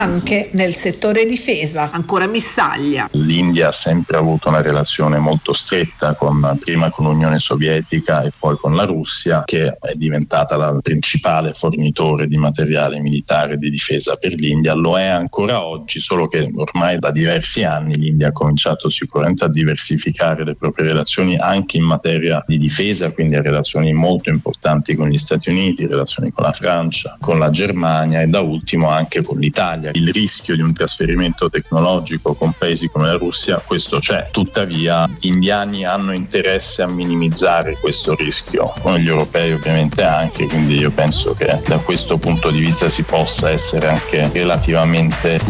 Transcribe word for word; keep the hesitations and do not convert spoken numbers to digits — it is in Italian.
anche nel settore difesa. Ancora Missaglia. L'India ha sempre avuto una relazione molto stretta con, prima con l'Unione Sovietica e poi con la Russia, che è diventata la principale fornitore di materiale militare di difesa per l'India. Lo è ancora oggi, solo che ormai da diversi anni l'India ha cominciato sicuramente a diversificare le proprie relazioni anche in materia di difesa, quindi ha relazioni molto importanti con gli Stati Uniti, relazioni con la Francia, con la Germania e da ultimo anche con l'Italia. Il rischio di un trasferimento tecnologico con paesi come la Russia, questo c'è, tuttavia gli indiani hanno interesse a minimizzare questo rischio, come gli europei ovviamente anche, quindi io penso che da questo punto di vista si possa essere anche relativamente